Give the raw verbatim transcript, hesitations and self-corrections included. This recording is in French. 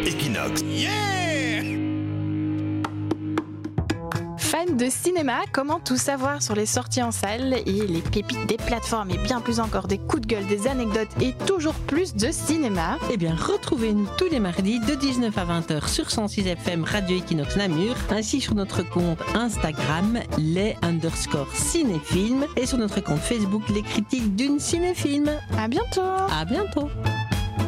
Equinox. Yeah! Fan de cinéma, comment tout savoir sur les sorties en salle et les pépites des plateformes et bien plus encore des coups de gueule, des anecdotes et toujours plus de cinéma? Eh bien, retrouvez-nous tous les mardis de dix-neuf à vingt heures sur cent six F M Radio Equinox Namur, ainsi sur notre compte Instagram, les underscore cinéfilms, et sur notre compte Facebook, les critiques d'une cinéfilm. À bientôt! À bientôt!